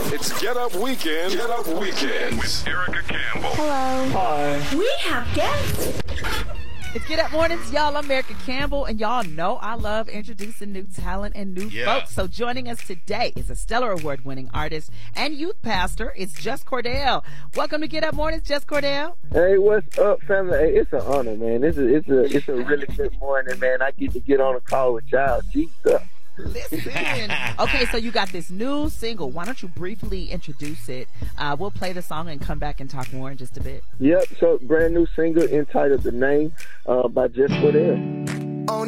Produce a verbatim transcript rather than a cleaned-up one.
It's Get Up Weekend. Get Up Weekend with Erica Campbell. Hello. Hi. We have guests. It's Get Up Mornings, y'all. I'm Erica Campbell, and y'all know I love introducing new talent and new Yeah. folks. So joining us today is a Stellar Award-winning artist and youth pastor. It's Just Cordell. Welcome to Get Up Mornings, Just Cordell. Hey, what's up, family? Hey, it's an honor, man. It's a, it's a, it's a really good morning, man. I get to get on a call with y'all. Jesus. Listen. Okay, so you got this new single. Why don't you briefly introduce it? Uh, we'll play the song and come back and talk more in just a bit. Yep. So, brand new single entitled "The Name" uh, by Just Cordell.